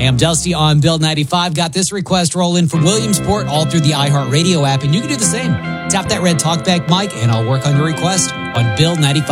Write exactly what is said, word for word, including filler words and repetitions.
Hey, I'm Dusty on Bill ninety-five. Got this request rolling from Williamsport all through the iHeartRadio app, and you can do the same. Tap that red talkback mic, and I'll work on your request on Bill ninety-five.